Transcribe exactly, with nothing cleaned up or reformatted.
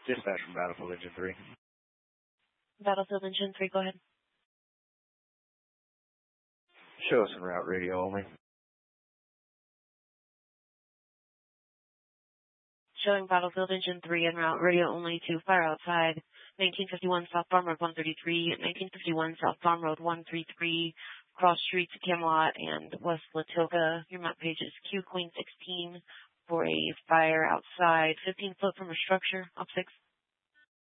Dispatch from Battlefield Engine three. Battlefield Engine three, go ahead. Show us en route radio only. Showing Battlefield Engine three en route radio only to fire outside nineteen fifty-one South Farm Road one thirty-three, nineteen fifty-one South Farm Road one thirty-three, cross streets Camelot and West Latilka. Your map page is Q Queen sixteen for a fire outside, fifteen foot from a structure, up six.